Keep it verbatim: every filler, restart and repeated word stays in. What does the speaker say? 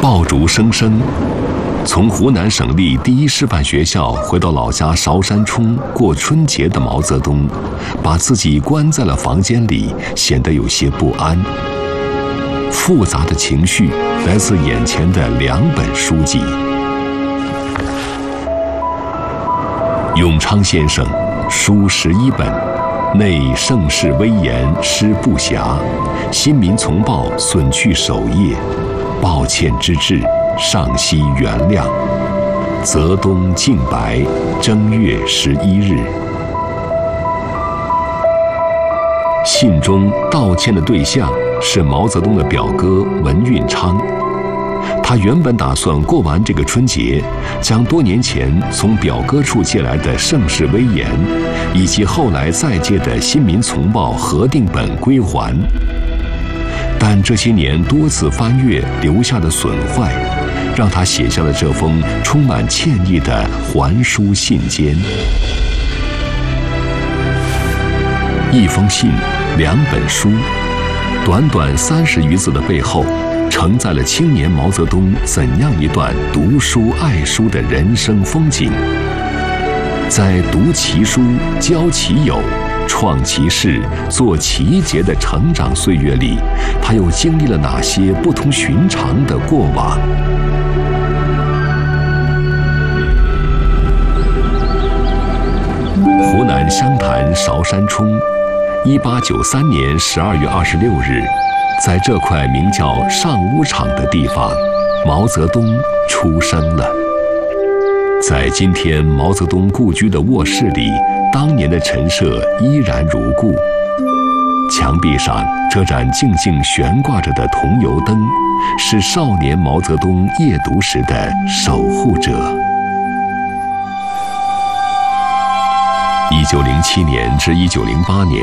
爆竹声声，从湖南省立第一师范学校回到老家韶山冲过春节的毛泽东，把自己关在了房间里，显得有些不安。复杂的情绪来自眼前的两本书籍。永昌先生，书十一本，内盛世威严失不暇，新民丛报损去首页，抱歉之至，尚希原谅。泽东净白，正月十一日。信中道歉的对象是毛泽东的表哥文运昌。他原本打算过完这个春节，将多年前从表哥处借来的《盛世威严》，以及后来再借的《新民丛报》合订本归还。但这些年多次翻阅留下的损坏，让他写下了这封充满歉意的还书信笺。一封信，两本书，短短三十余字的背后，承载了青年毛泽东怎样一段读书爱书的人生风景。在读其书、交其友、创其事、做奇节的成长岁月里，他又经历了哪些不同寻常的过往？湖南湘潭韶山冲，一八九三年十二月二十六日，在这块名叫上屋场的地方，毛泽东出生了。在今天毛泽东故居的卧室里，当年的陈设依然如故。墙壁上这盏静静悬挂着的桐油灯，是少年毛泽东夜读时的守护者。一九零七年至一九零八年，